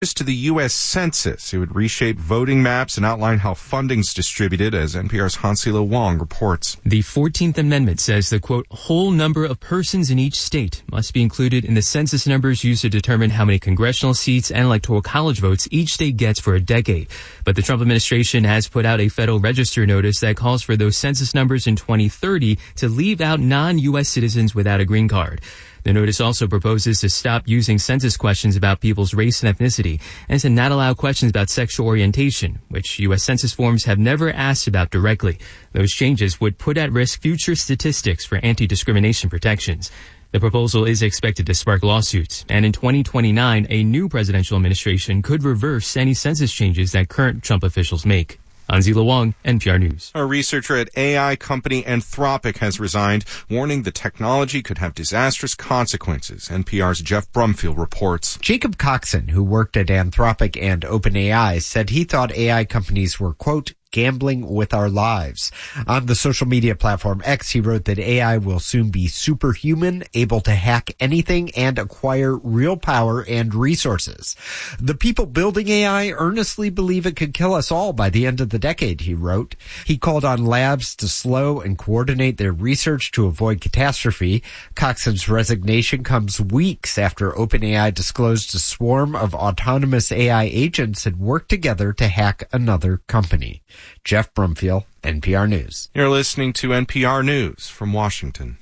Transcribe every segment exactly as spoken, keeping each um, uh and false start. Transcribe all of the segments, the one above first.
to the U S Census. It would reshape voting maps and outline how funding's distributed, as N P R's Hansilo Wong reports. The fourteenth Amendment says the, quote, whole number of persons in each state must be included in the census numbers used to determine how many congressional seats and electoral college votes each state gets for a decade. But the Trump administration has put out a Federal Register notice that calls for those census numbers in twenty thirty to leave out non-U S citizens without a green card. The notice also proposes to stop using census questions about people's race and ethnicity and to not allow questions about sexual orientation, which U S Census forms have never asked about directly. Those changes would put at risk future statistics for anti-discrimination protections. The proposal is expected to spark lawsuits, and in twenty twenty-nine, a new presidential administration could reverse any census changes that current Trump officials make. Hansilo Wong, N P R News. A researcher at A I company Anthropic has resigned, warning the technology could have disastrous consequences. N P R's Jeff Brumfield reports. Jacob Coxon, who worked at Anthropic and OpenAI, said he thought A I companies were, quote, gambling with our lives. On the social media platform X, he wrote that A I will soon be superhuman, able to hack anything and acquire real power and resources. The people building A I earnestly believe it could kill us all by the end of the decade, he wrote. He called on labs to slow and coordinate their research to avoid catastrophe. Coxon's resignation comes weeks after OpenAI disclosed a swarm of autonomous A I agents had worked together to hack another company. Jeff Brumfield, N P R News. You're listening to N P R News from Washington.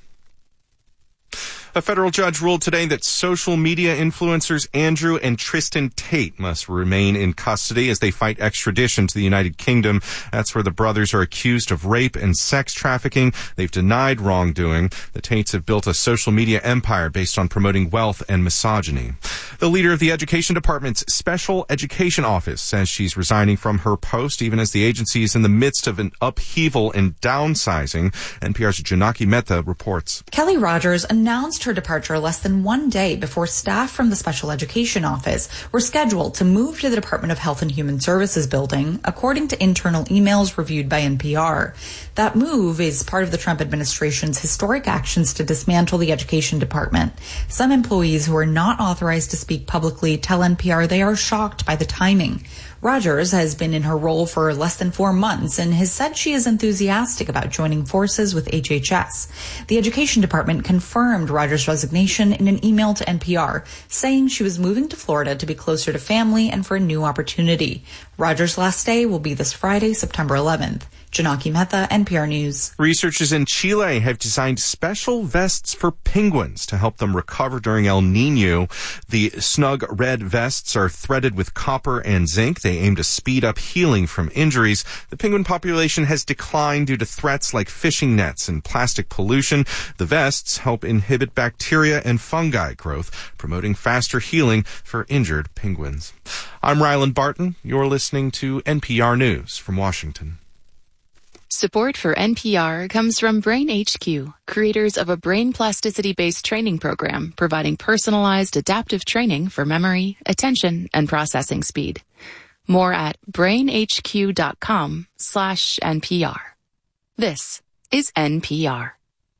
A federal judge ruled today that social media influencers Andrew and Tristan Tate must remain in custody as they fight extradition to the United Kingdom. That's where the brothers are accused of rape and sex trafficking. They've denied wrongdoing. The Tates have built a social media empire based on promoting wealth and misogyny. The leader of the Education Department's Special Education Office says she's resigning from her post, even as the agency is in the midst of an upheaval and downsizing. N P R's Janaki Mehta reports. Kelly Rogers announced her departure less than one day before staff from the Special Education Office were scheduled to move to the Department of Health and Human Services building, according to internal emails reviewed by N P R. That move is part of the Trump administration's historic actions to dismantle the Education Department. Some employees who are not authorized to speak publicly tell N P R they are shocked by the timing. Rogers has been in her role for less than four months and has said she is enthusiastic about joining forces with H H S. The Education Department confirmed Rogers' resignation in an email to N P R, saying she was moving to Florida to be closer to family and for a new opportunity. Rogers' last day will be this Friday, September eleventh. Janaki Mehta, N P R News. Researchers in Chile have designed special vests for penguins to help them recover during El Nino. The snug red vests are threaded with copper and zinc. They aim to speed up healing from injuries. The penguin population has declined due to threats like fishing nets and plastic pollution. The vests help inhibit bacteria and fungi growth, promoting faster healing for injured penguins. I'm Ryland Barton. You're listening to N P R News from Washington. Support for N P R comes from Brain H Q, creators of a brain plasticity-based training program providing personalized adaptive training for memory, attention, and processing speed. More at brainhq.com slash NPR. This is N P R.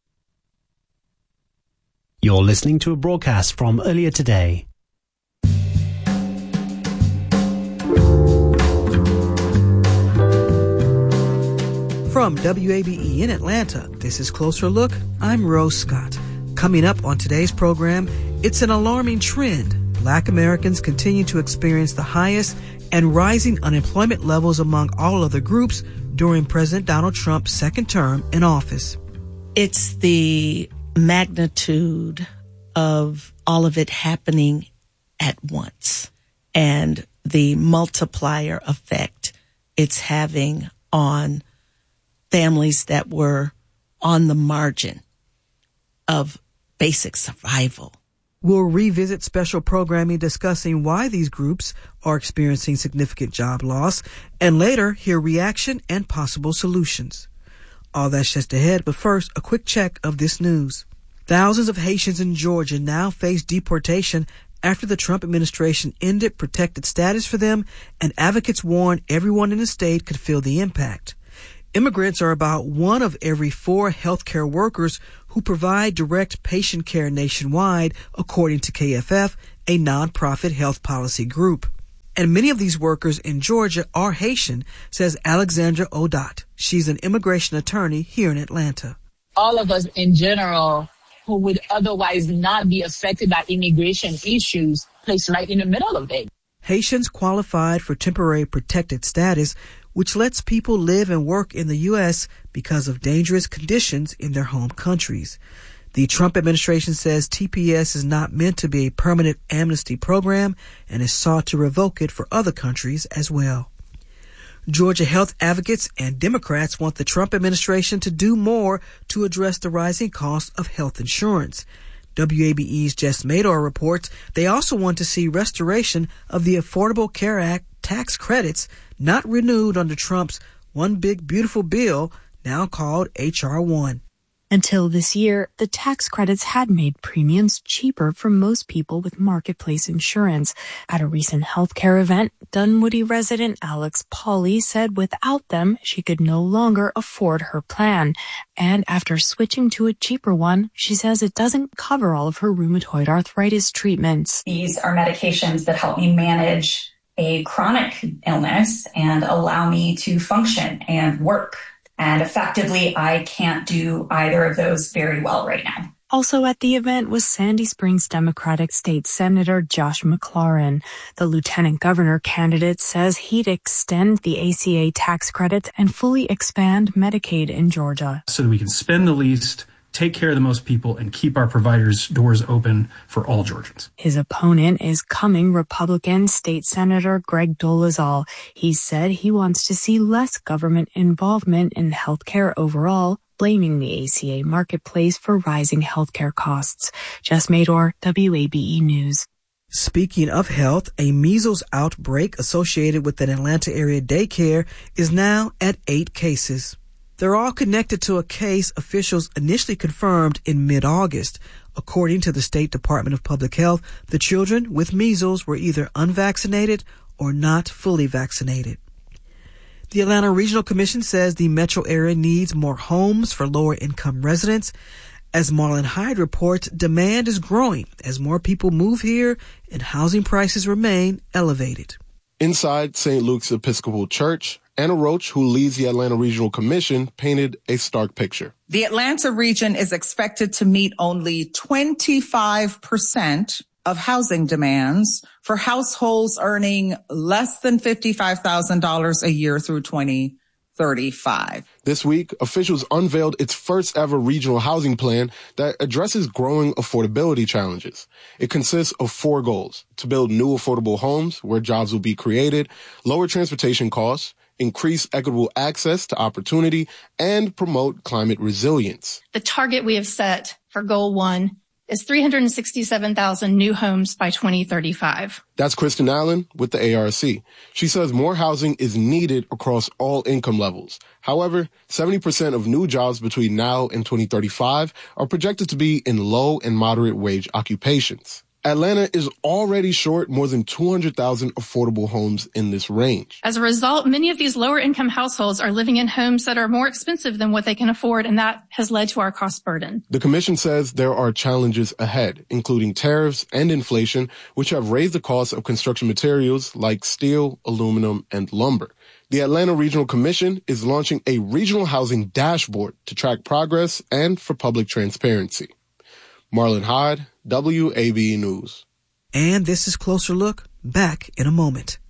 You're listening to a broadcast from earlier today. From W A B E in Atlanta, this is Closer Look. I'm Rose Scott. Coming up on today's program, it's an alarming trend. Black Americans continue to experience the highest and rising unemployment levels among all other groups during President Donald Trump's second term in office. It's the magnitude of all of it happening at once and the multiplier effect it's having on families that were on the margin of basic survival. We'll revisit special programming discussing why these groups are experiencing significant job loss, and later hear reaction and possible solutions. All that's just ahead, but first, a quick check of this news. Thousands of Haitians in Georgia now face deportation after the Trump administration ended protected status for them, and advocates warn everyone in the state could feel the impact. Immigrants are about one of every four healthcare workers who provide direct patient care nationwide, according to K F F, a nonprofit health policy group. And many of these workers in Georgia are Haitian, says Alexandra Odot. She's an immigration attorney here in Atlanta. All of us in general who would otherwise not be affected by immigration issues placed right in the middle of it. Haitians qualified for temporary protected status, which lets people live and work in the U S because of dangerous conditions in their home countries. The Trump administration says T P S is not meant to be a permanent amnesty program and has sought to revoke it for other countries as well. Georgia health advocates and Democrats want the Trump administration to do more to address the rising cost of health insurance. W A B E's Jess Mador reports they also want to see restoration of the Affordable Care Act tax credits not renewed under Trump's One Big Beautiful Bill, now called H R one. Until this year, the tax credits had made premiums cheaper for most people with marketplace insurance. At a recent healthcare event, Dunwoody resident Alex Pauley said without them, she could no longer afford her plan. And after switching to a cheaper one, she says it doesn't cover all of her rheumatoid arthritis treatments. These are medications that help me manage a chronic illness and allow me to function and work. And effectively, I can't do either of those very well right now. Also at the event was Sandy Springs Democratic State Senator Josh McLaurin. The lieutenant governor candidate says he'd extend the A C A tax credits and fully expand Medicaid in Georgia. So that we can spend the least, take care of the most people, and keep our providers' doors open for all Georgians. His opponent is coming Republican State Senator Greg Dolezal. He said he wants to see less government involvement in healthcare overall, blaming the A C A marketplace for rising healthcare costs. Jess Mador, W A B E News. Speaking of health, a measles outbreak associated with an Atlanta area daycare is now at eight cases. They're all connected to a case officials initially confirmed in mid-August. According to the State Department of Public Health, the children with measles were either unvaccinated or not fully vaccinated. The Atlanta Regional Commission says the metro area needs more homes for lower-income residents. As Marlon Hyde reports, demand is growing as more people move here and housing prices remain elevated. Inside Saint Luke's Episcopal Church, Anna Roach, who leads the Atlanta Regional Commission, painted a stark picture. The Atlanta region is expected to meet only twenty-five percent of housing demands for households earning less than fifty-five thousand dollars a year through twenty thirty-five. This week, officials unveiled its first ever regional housing plan that addresses growing affordability challenges. It consists of four goals: to build new affordable homes where jobs will be created, lower transportation costs, increase equitable access to opportunity, and promote climate resilience. The target we have set for goal one is three hundred sixty-seven thousand new homes by twenty thirty-five. That's Kristen Allen with the A R C. She says more housing is needed across all income levels. However, seventy percent of new jobs between now and twenty thirty-five are projected to be in low and moderate wage occupations. Atlanta is already short more than two hundred thousand affordable homes in this range. As a result, many of these lower income households are living in homes that are more expensive than what they can afford, and that has led to our cost burden. The commission says there are challenges ahead, including tariffs and inflation, which have raised the cost of construction materials like steel, aluminum, and lumber. The Atlanta Regional Commission is launching a regional housing dashboard to track progress and for public transparency. Marlon Hyde, W A B E News. And this is Closer Look, back in a moment.